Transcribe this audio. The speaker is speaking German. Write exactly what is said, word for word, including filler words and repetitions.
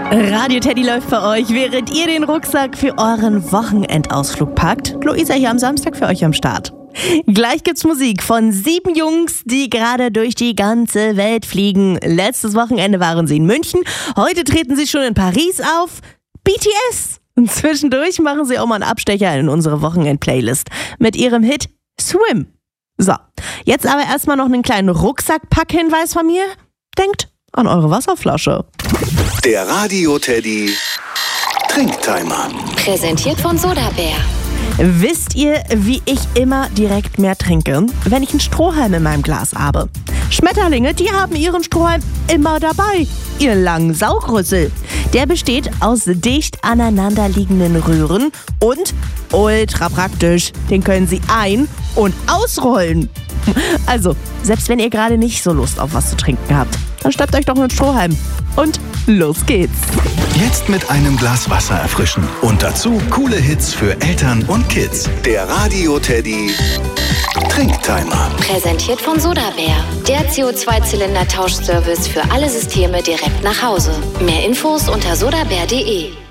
Radio Teddy läuft für euch, während ihr den Rucksack für euren Wochenendausflug packt. Luisa hier am Samstag für euch am Start. Gleich gibt's Musik von sieben Jungs, die gerade durch die ganze Welt fliegen. Letztes Wochenende waren sie in München, heute treten sie schon in Paris auf. B T S! Und zwischendurch machen sie auch mal einen Abstecher in unsere Wochenend-Playlist mit ihrem Hit Swim. So, jetzt aber erstmal noch einen kleinen Rucksackpack-Hinweis von mir. Denkt an eure Wasserflasche. Der Radio Teddy Trinktimer. Präsentiert von Sodabär. Wisst ihr, wie ich immer direkt mehr trinke, wenn ich einen Strohhalm in meinem Glas habe? Schmetterlinge, die haben ihren Strohhalm immer dabei. Ihr langen Saugrüssel. Der besteht aus dicht aneinanderliegenden Röhren und ultra praktisch. Den können Sie ein- und ausrollen. Also, selbst wenn ihr gerade nicht so Lust auf was zu trinken habt, dann schnappt euch doch einen Strohhalm. Und los geht's. Jetzt mit einem Glas Wasser erfrischen. Und dazu coole Hits für Eltern und Kids. Der Radio Teddy Trinktimer. Präsentiert von Sodabär. Der C O zwei Zylinder Tauschservice für alle Systeme direkt nach Hause. Mehr Infos unter sodabär punkt de.